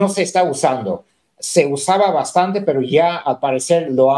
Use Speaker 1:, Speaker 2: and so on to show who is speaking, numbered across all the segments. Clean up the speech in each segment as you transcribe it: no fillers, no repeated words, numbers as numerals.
Speaker 1: no se está usando. Se usaba bastante, pero ya al parecer lo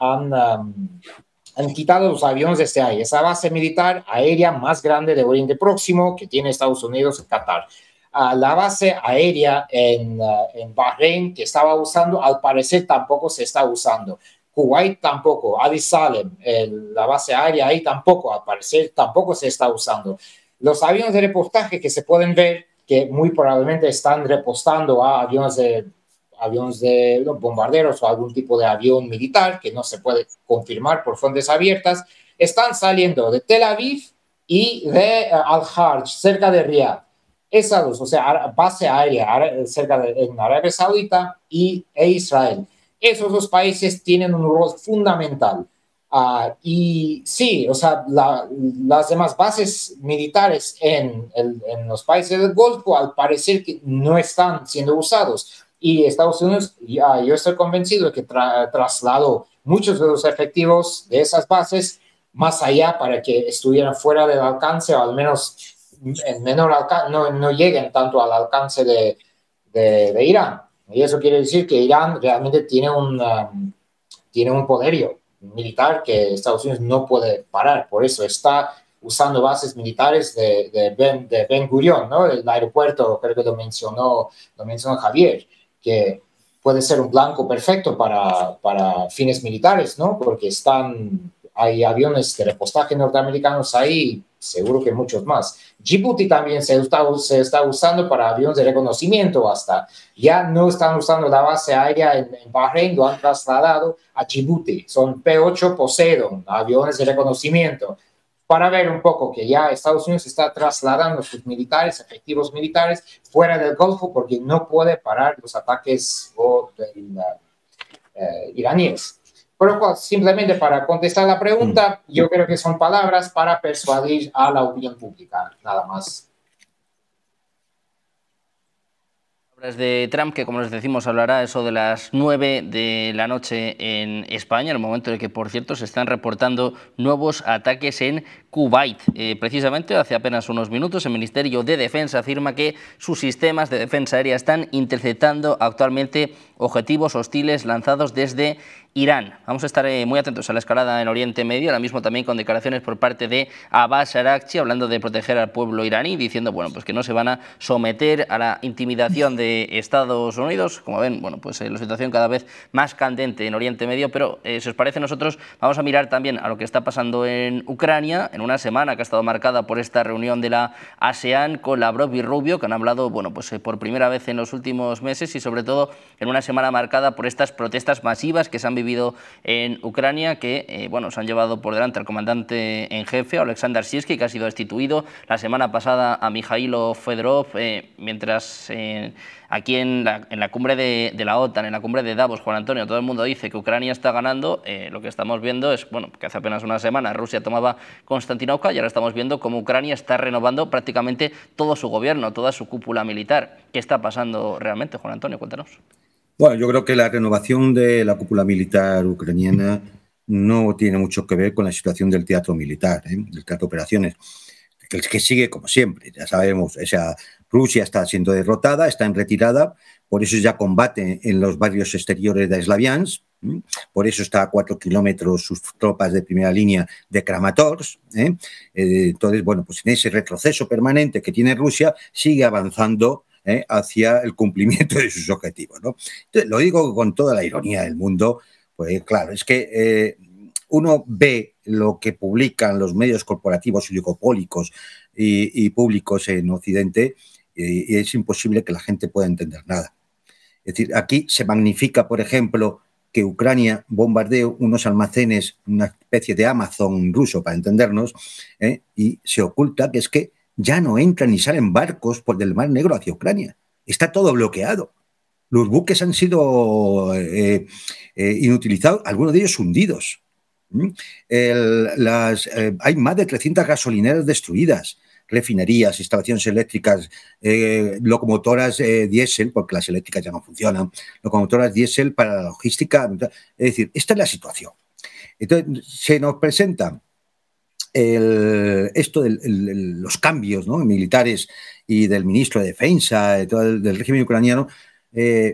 Speaker 1: han quitado los aviones desde ahí. Esa base militar aérea más grande de Oriente Próximo que tiene Estados Unidos en Qatar. La base aérea en Bahrein que estaba usando, al parecer tampoco se está usando. Kuwait tampoco, Ali Salem, la base aérea ahí tampoco, al parecer tampoco se está usando. Los aviones de repostaje que se pueden ver, que muy probablemente están repostando a aviones de bombarderos o algún tipo de avión militar que no se puede confirmar por fuentes abiertas, están saliendo de Tel Aviv y de Al-Harj, cerca de Riyadh. Esas dos, o sea, base aérea cerca en Arabia Saudita e Israel. Esos dos países tienen un rol fundamental. Y sí, o sea, las demás bases militares en los países del Golfo al parecer que no están siendo usados. Y Estados Unidos, yo estoy convencido de que trasladó muchos de los efectivos de esas bases más allá para que estuvieran fuera del alcance o al menos en menor alcance, no lleguen tanto al alcance de Irán. Y eso quiere decir que Irán realmente tiene un poderío militar que Estados Unidos no puede parar. Por eso está usando bases militares de Ben Gurion, ¿no? El aeropuerto, creo que lo mencionó Javier, que puede ser un blanco perfecto para fines militares, ¿no? Porque hay aviones de repostaje norteamericanos ahí, seguro que muchos más. Djibouti también se está usando para aviones de reconocimiento hasta. Ya no están usando la base aérea en Bahrein, lo han trasladado a Djibouti. Son P-8 Poseidon, aviones de reconocimiento, para ver un poco que ya Estados Unidos está trasladando sus militares, efectivos militares, fuera del Golfo porque no puede parar los ataques iraníes. Pero simplemente para contestar la pregunta, yo creo que son palabras para persuadir a la opinión pública, nada más.
Speaker 2: De Trump, que como les decimos hablará eso de las 9 de la noche en España, en el momento en el que, por cierto, se están reportando nuevos ataques en Kuwait. Precisamente hace apenas unos minutos el Ministerio de Defensa afirma que sus sistemas de defensa aérea están interceptando actualmente objetivos hostiles lanzados desde Irán. Vamos a estar muy atentos a la escalada en Oriente Medio, ahora mismo también con declaraciones por parte de Abbas Araghchi, hablando de proteger al pueblo iraní, diciendo bueno, pues que no se van a someter a la intimidación de Estados Unidos. Como ven, bueno, pues la situación cada vez más candente en Oriente Medio, pero si os parece, nosotros vamos a mirar también a lo que está pasando en Ucrania, en una semana que ha estado marcada por esta reunión de la ASEAN con Lavrov y Rubio, que han hablado, bueno, pues por primera vez en los últimos meses y sobre todo en una semana marcada por estas protestas masivas que se han vivido en Ucrania, que bueno, se han llevado por delante al comandante en jefe, Alexander Sirski, que ha sido destituido la semana pasada a Mikhailo Fedorov, mientras aquí en la cumbre de la OTAN, en la cumbre de Davos, Juan Antonio, todo el mundo dice que Ucrania está ganando. Lo que estamos viendo es, bueno, que hace apenas una semana Rusia tomaba Konstantinopla y ahora estamos viendo cómo Ucrania está renovando prácticamente todo su gobierno, toda su cúpula militar. ¿Qué está pasando realmente, Juan Antonio? Cuéntanos.
Speaker 3: Bueno, yo creo que la renovación de la cúpula militar ucraniana no tiene mucho que ver con la situación del teatro militar, del teatro de operaciones, que sigue como siempre, ya sabemos. O sea, Rusia está siendo derrotada, está en retirada, por eso ya combate en los barrios exteriores de Slaviansk, por eso está a 4 kilómetros sus tropas de primera línea de Kramatorsk. Entonces, bueno, pues en ese retroceso permanente que tiene Rusia, sigue avanzando hacia el cumplimiento de sus objetivos, ¿no? Entonces, lo digo con toda la ironía del mundo, pues claro, es que uno ve lo que publican los medios corporativos oligopólicos y públicos en Occidente y es imposible que la gente pueda entender nada. Es decir, aquí se magnifica, por ejemplo, que Ucrania bombardeó unos almacenes, una especie de Amazon ruso, para entendernos, y se oculta que es que ya no entran ni salen barcos por del Mar Negro hacia Ucrania. Está todo bloqueado. Los buques han sido inutilizados, algunos de ellos hundidos. Hay más de 300 gasolineras destruidas, refinerías, instalaciones eléctricas, locomotoras diésel, porque las eléctricas ya no funcionan, locomotoras diésel para la logística. Es decir, esta es la situación. Entonces, se nos presenta los cambios, ¿no?, militares y del ministro de Defensa, del régimen ucraniano,